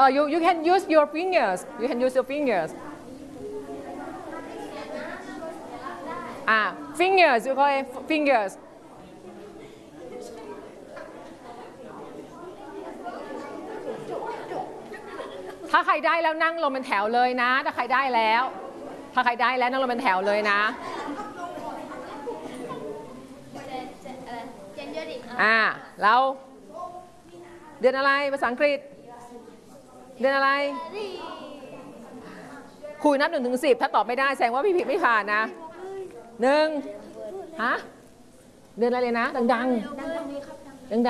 you can use your fingers you can use your fingers fingers you call it fingers ถ้าใครได้แล้วนั่งลงเป็นแถวเลยนะถ้าใครได้แล้วนั่งลงเป็นแถวเลยนะแล้วเดือนอะไรภาษาอังกฤษเดือนอะไรคุยนับ1 ถึง 10ถ้าตอบไม่ได้แสดงว่าพี่ผิดไม่ผ่านนะ1ฮะเดือนอะไรเลยนะดัง1 เดื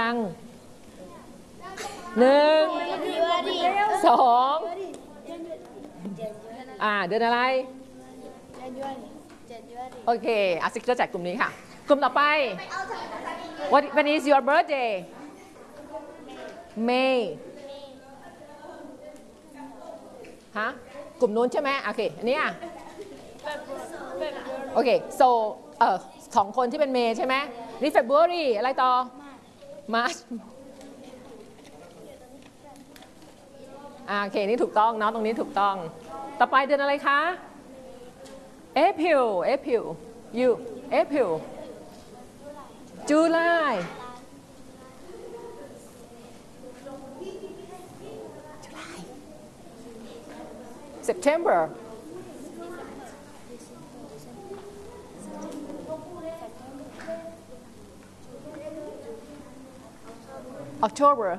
อนอะไรโอเคซิกจะจัดกลุ่มนี้ค่ะกลุ่มต่อไป When is your birthday May ฮะกลุ่มนู้นใช่ไหมโอเคอันนี้โอเค so 2 คนที่เป็นเมย์ใช่ไหมนี่ February อะไรต่อ March โอเคนี่ถูกต้องเนาะตรงนี้ถูกต้องต่อไปเดือนอะไรคะ April you April July September October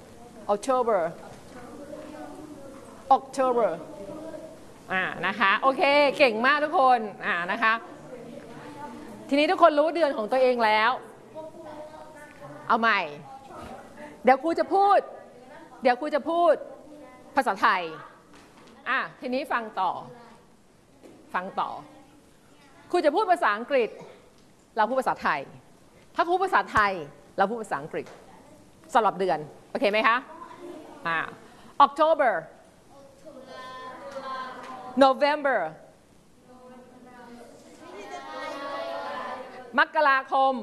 นะคะโอเคเก่งมากทุกคนนะคะทีนี้ทุกคนรู้เดือนของตัวเองแล้วเอาใหม่เดี๋ยวครูจะพูดภาษาไทยทีนี้ฟังต่อครูจะพูดภาษาอังกฤษเราพูดภาษาไทยถ้าครูภาษาไทยเราพูดภาษาอังกฤษสำหรับเดือนโอเคไหมคะOctober November มกราคม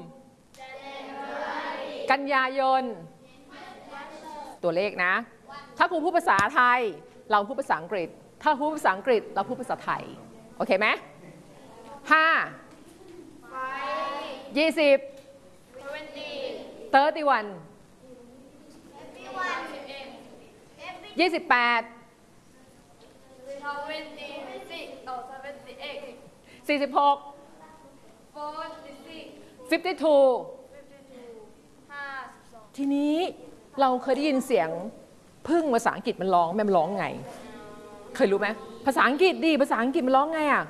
กันยายนตัวเลขนะถ้าครูพูดภาษาไทยเราพูดภาษาอังกฤษถ้าพูดภาษาอังกฤษเราพูดภาษาไทยโอเคไหม31 28 46 52ทีนี้เราเคยได้ยินเสียงพึ่งภาษาอังกฤษมันร้องไงเคยรู้ไหมภาษาอังกฤษมันร้องไง